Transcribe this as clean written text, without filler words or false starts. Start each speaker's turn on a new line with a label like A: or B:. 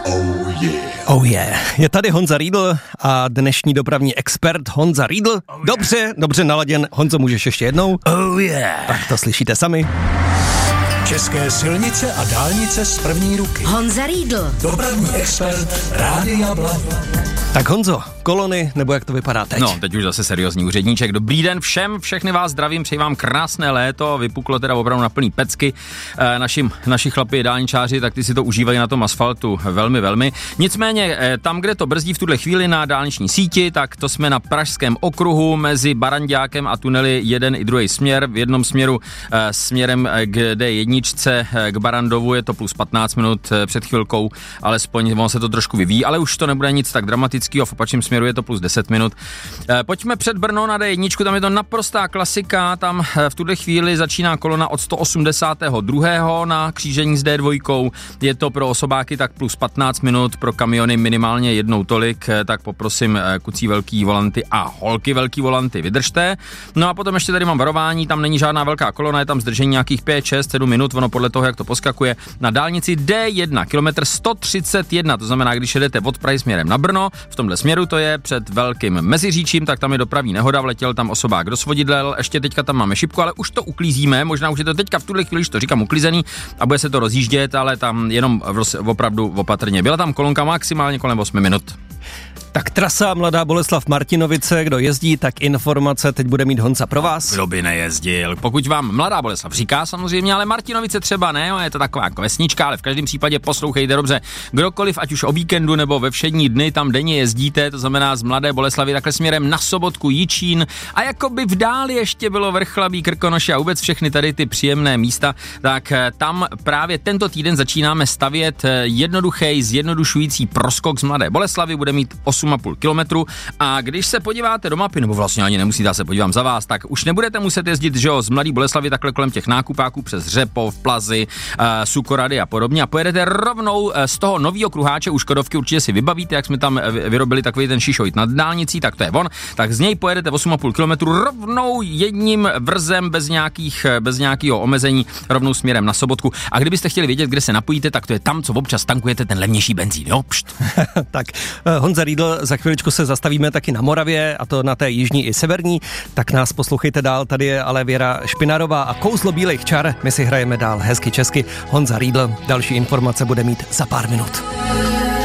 A: Oh yeah. Je tady Honza Riedl a dnešní dopravní expert Honza Riedl. Dobře naladěn. Honzo, můžeš ještě jednou?
B: Oh yeah.
A: Tak to slyšíte sami.
B: České silnice a dálnice z první ruky.
C: Honza Riedl.
B: Dopravní expert Rádia Blaník.
A: Tak Honzo, kolony, nebo jak to vypadá teď?
D: No, teď už zase seriózní úředníček. Dobrý den všem, všechny vás zdravím, přeji vám krásné léto, vypuklo teda opravdu na plný pecky. Naši chlapi dálničáři, tak ty si to užívají na tom asfaltu velmi. Nicméně, tam, kde to brzdí v tuhle chvíli na dálniční síti, tak to jsme na Pražském okruhu mezi Baranďákem a tunely jeden i druhý směr. V jednom směru směrem k D1 k Barandovu je to plus 15 minut před chvilkou, alespoň ono se to trošku vyvíjí, ale už to nebude nic tak dramatického, v opačném směru je to plus 10 minut. Pojďme před Brno na D1, tam je to naprostá klasika, tam v tuhle chvíli začíná kolona od 182. na křížení s D2, je to pro osobáky tak plus 15 minut, pro kamiony minimálně jednou tolik, tak poprosím kucí velký volanty a holky velký volanty vydržte. No a potom ještě tady mám varování, tam není žádná velká kolona, je tam zdržení nějakých 5, 6, 7 minut, ono podle toho, jak to poskakuje. Na dálnici D1, kilometr 131, to znamená, když jedete od Prahy směrem na Brno, v tomhle směru to je před Velkým Meziříčím, tak tam je dopravní nehoda, vletěl tam osobák do svodidel, ještě teďka tam máme šipku, ale už to uklízíme, možná už je to teďka v tuhle chvíli, to říkám uklizený a bude se to rozjíždět, ale tam jenom opravdu opatrně. Byla tam kolonka maximálně kolem 8 minut.
A: Tak trasa Mladá Boleslav Martinovice, kdo jezdí, tak informace teď bude mít Honza pro vás.
D: Kdo by nejezdil? Pokud vám Mladá Boleslav říká samozřejmě, ale Martinovice třeba ne, je to taková jako vesnička, ale v každém případě poslouchejte dobře. Kdokoliv, ať už o víkendu nebo ve všední dny tam denně jezdíte, to znamená z Mladé Boleslavy takhle směrem na Sobotku, Jičín a jakoby v dáli ještě bylo Vrchlabí, Krkonoše a vůbec všechny tady ty příjemné místa, tak tam právě tento týden začínáme stavět jednoduchý, zjednodušující proskok z Mladé Boleslavy, bude mít 8,5 kilometru a když se podíváte do mapy, nebo vlastně ani nemusíte, já se podívám za vás, tak už nebudete muset jezdit, že jo, z Mladé Boleslavy takhle kolem těch nákupáků přes Řepov, Plazy, Sukorady a podobně a pojedete rovnou z toho novýho kruháče u Škodovky, určitě si vybavíte, jak jsme tam vyrobili takový ten šišojt nad dálnicí, tak to je on, tak z něj pojedete 8,5 kilometru rovnou jedním vrzem bez nějakého omezení rovnou směrem na Sobotku a kdybyste chtěli vědět, kde se napojíte, tak to je tam, co občas tankujete ten levnější benzín, jo?
A: Tak Honza Riedl, za chviličku se zastavíme taky na Moravě, a to na té jižní i severní, tak nás poslouchejte dál, tady je ale Věra Špinarová a Kouzlo bílejch čar, my si hrajeme dál hezky česky. Honza Riedl, další informace bude mít za pár minut.